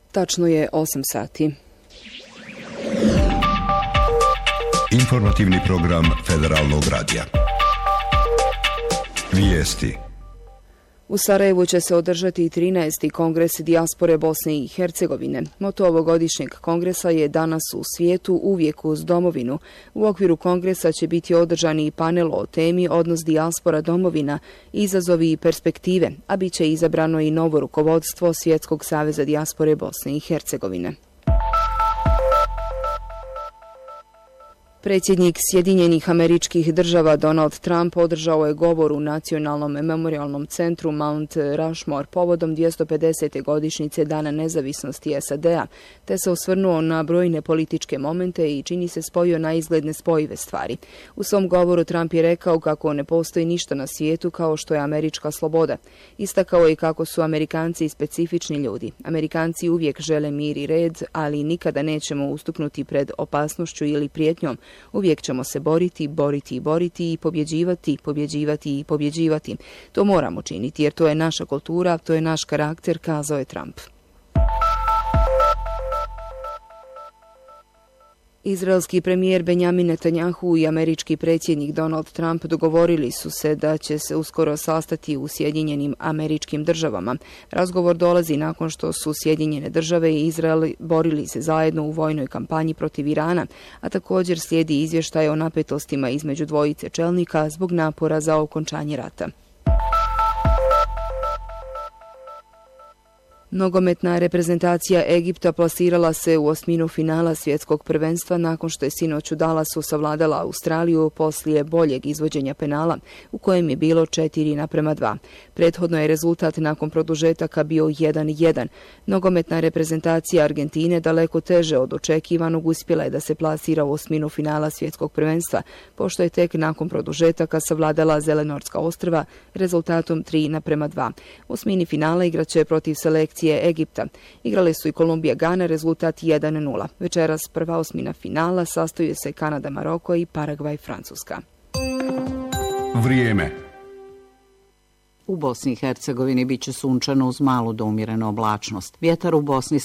Tačno je 8 sati. Informativni program Federalnog radija. Vijesti. U Sarajevu će se održati 13. kongres dijaspore Bosne i Hercegovine. Moto ovogodišnjeg kongresa je Danas u svijetu, uvijek uz domovinu. U okviru kongresa će biti održani i panel o temi Odnos dijaspora domovina, izazovi i perspektive, a bit će izabrano i novo rukovodstvo Svjetskog saveza dijaspore Bosne i Hercegovine. Predsjednik Sjedinjenih Američkih Država Donald Trump održao je govor u Nacionalnom memorialnom centru Mount Rushmore povodom 250. godišnjice Dana nezavisnosti SAD-a, te se osvrnuo na brojne političke momente i čini se spojio na izgledne spojive stvari. U svom govoru Trump je rekao kako ne postoji ništa na svijetu kao što je američka sloboda. Istakao je kako su Amerikanci specifični ljudi. Amerikanci uvijek žele mir i red, ali nikada nećemo ustuknuti pred opasnošću ili prijetnjom. Uvijek ćemo se boriti, boriti i boriti i pobjeđivati, pobjeđivati i pobjeđivati. To moramo činiti jer to je naša kultura, to je naš karakter, kazao je Trump. Izraelski premijer Benjamin Netanjahu i američki predsjednik Donald Trump dogovorili su se da će se uskoro sastati u Sjedinjenim Američkim Državama. Razgovor dolazi nakon što su Sjedinjene Države i Izrael borili se zajedno u vojnoj kampanji protiv Irana, a također slijedi izvještaj o napetostima između dvojice čelnika zbog napora za okončanje rata. Nogometna reprezentacija Egipta plasirala se u osminu finala svjetskog prvenstva nakon što je sinoć u Dallasu savladala Australiju poslije boljeg izvođenja penala u kojem je bilo 4:2. Prethodno je rezultat nakon produžetaka bio 1:1. Nogometna reprezentacija Argentine daleko teže od očekivanog uspjela je da se plasira u osminu finala svjetskog prvenstva, pošto je tek nakon produžetaka savladala Zelenortska ostrva rezultatom 3:2. U osmini finala igraće protiv selekcije Egipta. Igrale su i Kolumbija Gana, rezultat 1:0. Večeras prva osmina finala sastoji se Kanada, Maroko i Paragvaj, Francuska. Vrijeme. U Bosni i Hercegovini biće sunčano uz malu do umjerenu oblačnost. Vjetar u Bosni